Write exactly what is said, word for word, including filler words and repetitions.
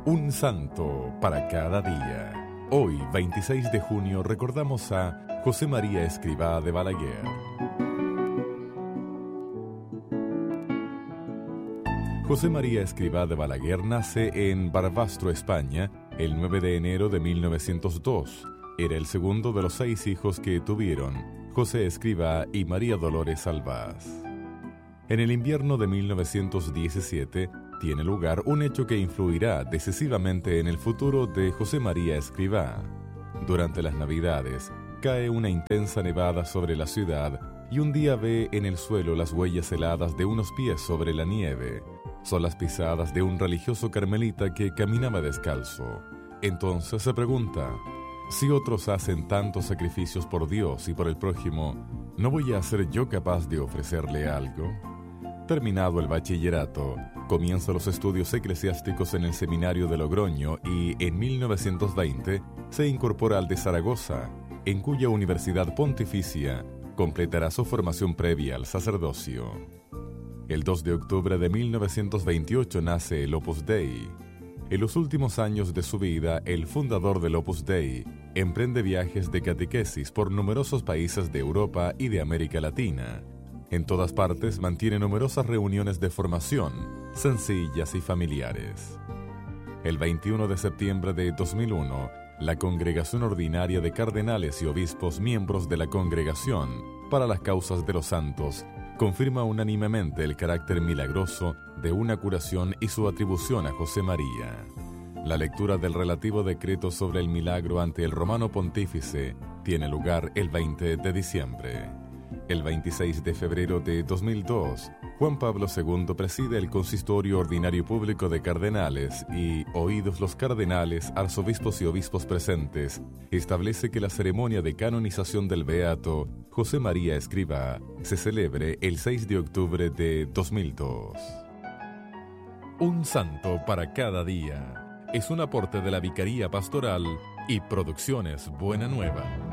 Un santo para cada día. Hoy, veintiséis de junio, recordamos a José María Escrivá de Balaguer. José María Escrivá de Balaguer nace en Barbastro, España, el nueve de enero de mil novecientos dos. Era el segundo de los seis hijos que tuvieron, José Escrivá y María Dolores Albaz. En el invierno de mil novecientos diecisiete tiene lugar un hecho que influirá decisivamente en el futuro de José María Escrivá. Durante las Navidades, cae una intensa nevada sobre la ciudad y un día ve en el suelo las huellas heladas de unos pies sobre la nieve. Son las pisadas de un religioso carmelita que caminaba descalzo. Entonces se pregunta: si otros hacen tantos sacrificios por Dios y por el prójimo, ¿no voy a ser yo capaz de ofrecerle algo? Terminado el bachillerato, comienza los estudios eclesiásticos en el seminario de Logroño y en mil novecientos veinte se incorpora al de Zaragoza, en cuya universidad pontificia completará su formación previa al sacerdocio. El dos de octubre de mil novecientos veintiocho nace el Opus Dei. En los últimos años de su vida, el fundador del Opus Dei emprende viajes de catequesis por numerosos países de Europa y de América Latina. En todas partes mantiene numerosas reuniones de formación, sencillas y familiares. El veintiuno de septiembre de dos mil uno, la Congregación Ordinaria de Cardenales y Obispos miembros de la Congregación para las Causas de los Santos confirma unánimemente el carácter milagroso de una curación y su atribución a José María. La lectura del relativo decreto sobre el milagro ante el Romano Pontífice tiene lugar el veinte de diciembre. El veintiséis de febrero de dos mil dos, Juan Pablo segundo preside el Consistorio Ordinario Público de Cardenales y, oídos los cardenales, arzobispos y obispos presentes, establece que la ceremonia de canonización del beato José María Escrivá se celebre el seis de octubre de dos mil dos. Un santo para cada día es un aporte de la Vicaría Pastoral y Producciones Buena Nueva.